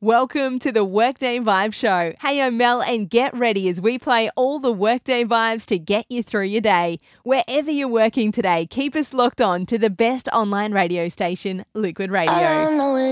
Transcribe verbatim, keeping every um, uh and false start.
Welcome to the Workday Vibe Show. Hey, I'm Mel, and get ready as we play all the Workday vibes to get you through your day. Wherever you're working today, keep us locked on to the best online radio station, Liquid Radio.